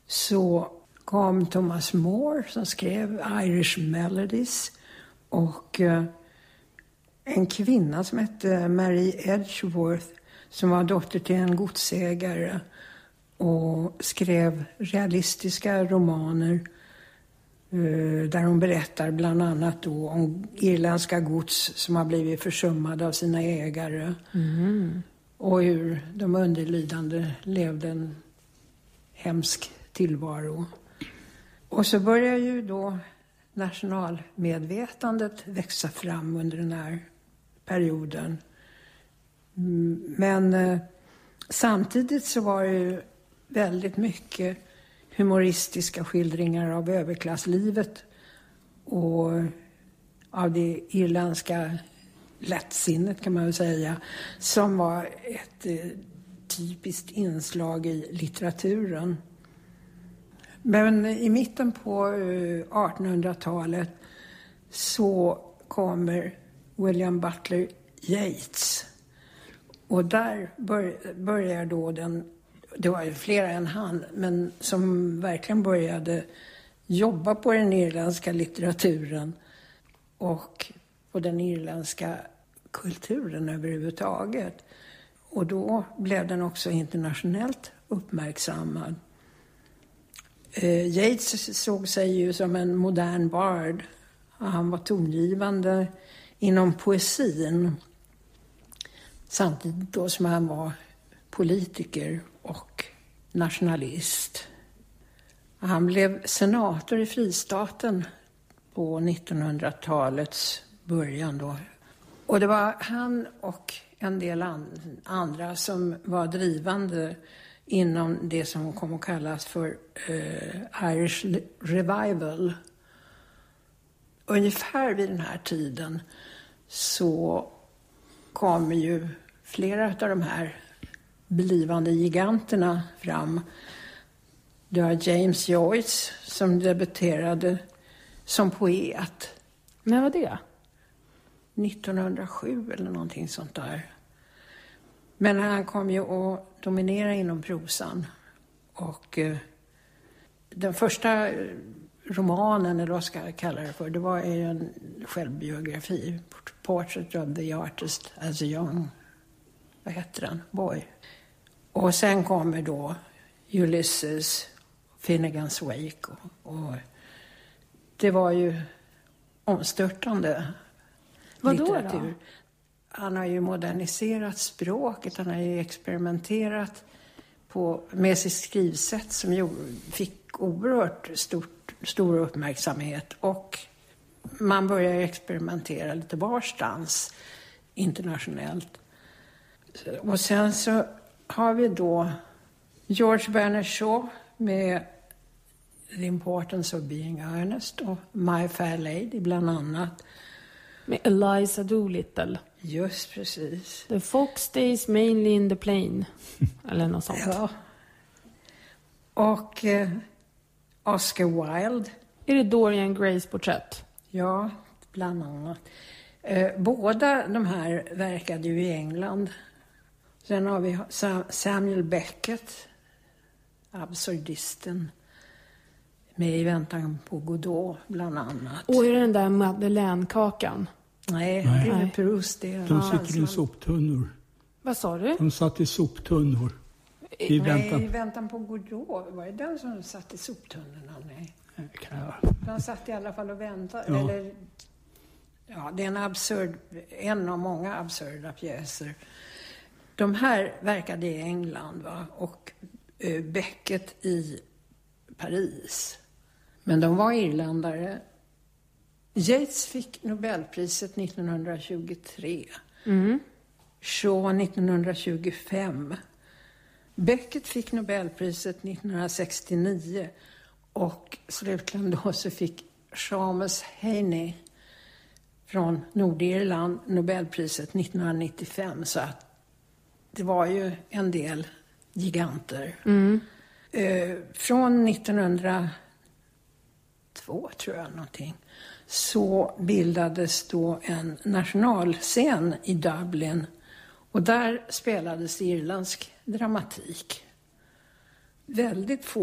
så kom Thomas Moore som skrev Irish Melodies och en kvinna som hette Marie Edgeworth som var dotter till en godsägare och skrev realistiska romaner där hon berättar bland annat då om irländska gods som har blivit försummade av sina ägare och hur de underlydande levde en hemsk tillvaro. Och så börjar ju då nationalmedvetandet växa fram under den här perioden. Men samtidigt så var det ju väldigt mycket humoristiska skildringar av överklasslivet och av det irländska lättsinnet kan man väl säga, som var ett typiskt inslag i litteraturen. Men i mitten på 1800-talet så kommer William Butler Yeats. Och där börjar då det var ju flera än han, men som verkligen började jobba på den irländska litteraturen och på den irländska kulturen överhuvudtaget. Och då blev den också internationellt uppmärksammad. Yeats såg sig ju som en modern bard. Han var tongivande inom poesin. Samtidigt då som han var politiker och nationalist. Han blev senator i fristaten på 1900-talets början då. Och det var han och en del andra som var drivande inom det som kom att kallas för Irish Revival. Ungefär vid den här tiden så kommer ju flera av de här blivande giganterna fram. Det var James Joyce som debuterade som poet. När var det? 1907 eller någonting sånt där. Men han kom ju att dominera inom prosan. Och den första romanen, eller vad ska jag kalla det för, det var ju en självbiografi. Portrait of the artist as a young, vad heter den? Boy. Och sen kommer då Ulysses, Finnegans Wake och det var ju omstörtande litteratur. Då? Han har ju moderniserat språket, han har ju experimenterat med sitt skrivsätt som fick oerhört stor uppmärksamhet och man börjar experimentera lite varstans internationellt. Och sen så har vi då George Bernard Shaw med The Importance of Being Earnest och My Fair Lady bland annat. Med Eliza Doolittle. Just precis. The fox stays mainly in the plain. Eller något sånt. Ja. Och Oscar Wilde. Är det Dorian Grays porträtt? Ja, bland annat. Båda de här verkade ju i England. Sen har vi Samuel Beckett, absurdisten, med I väntan på Godot bland annat. Och är det den där Madeleine-kakan? Nej, det är Proust. De sitter i soptunnor. Vad sa du? De satt i soptunnor. I väntan på Godot. Var det den som satt i soptunnorna? Nej. De satt i alla fall och väntade. Ja. Eller, ja, det är en av många absurda pjäser. De här verkade i England, va? Och Beckett i Paris. Men de var irländare. Yeats fick Nobelpriset 1923. Shaw 1925. Beckett fick Nobelpriset 1969. Och slutligen då så fick Seamus Heaney från Nordirland Nobelpriset 1995. Så att det var ju en del giganter. Från 1902 tror jag någonting. Så bildades då en nationalscen i Dublin. Och där spelades irländsk dramatik. Väldigt få